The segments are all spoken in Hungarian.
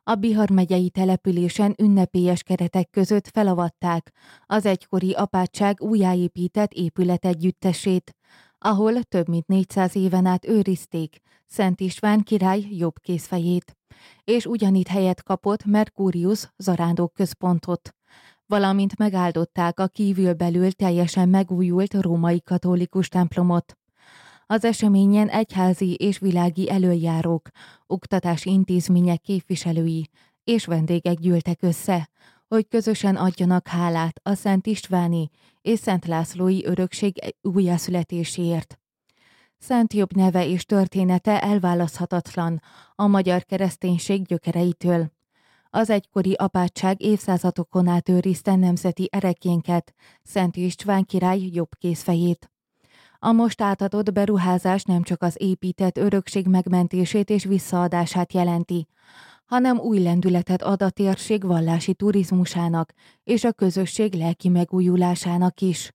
A Bihar megyei településen ünnepélyes keretek között felavatták az egykori apátság újjáépített épületegyüttesét, ahol több mint 400 éven át őrizték Szent István király jobb kézfejét, és ugyanitt helyet kapott Mercurius zarándok-központot, valamint megáldották a kívülbelül teljesen megújult római katolikus templomot. Az eseményen egyházi és világi elöljárók, oktatási intézmények képviselői és vendégek gyűltek össze, hogy közösen adjanak hálát a Szent Istváni és Szent Lászlói örökség újjászületéséért. Szent Jobb neve és története elválaszthatatlan a magyar kereszténység gyökereitől. Az egykori apátság évszázadokon át őrizte nemzeti erekjénket, Szent István király jobb kézfejét. A most átadott beruházás nem csak az épített örökség megmentését és visszaadását jelenti, hanem új lendületet ad a térség vallási turizmusának és a közösség lelki megújulásának is.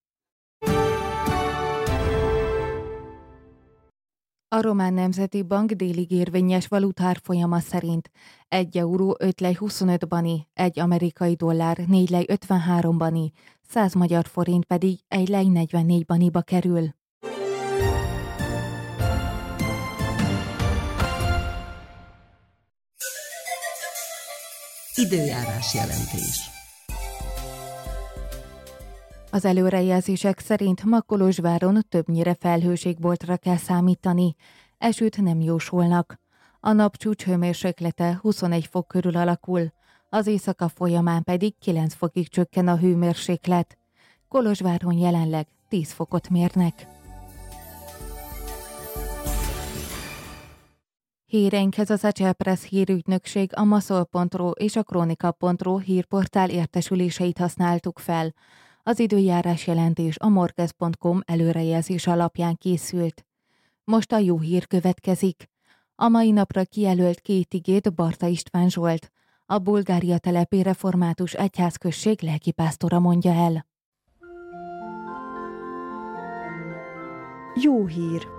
A Román Nemzeti Bank délig érvényes valutárfolyama szerint 1 euró 5 lej 25 bani, 1 amerikai dollár 4 lej 53 bani, 100 magyar forint pedig 1 lej 44 baniba kerül. Időjárás jelentés. Az előrejelzések szerint ma Kolozsváron többnyire felhőségboltra kell számítani, esőt nem jósolnak. A napcsúcs hőmérséklete 21 fok körül alakul, az éjszaka folyamán pedig 9 fokig csökken a hőmérséklet. Kolozsváron jelenleg 10 fokot mérnek. Híreinkhez az Acel Press hírügynökség, a maszol.ro és a kronika.ro hírportál értesüléseit használtuk fel. Az időjárás jelentés a morkez.com előrejelzés alapján készült. Most a jó hír következik. A mai napra kijelölt 2 igét Barta István Zsolt, a Bulgária telepi református egyházközség lelkipásztora mondja el. Jó hír!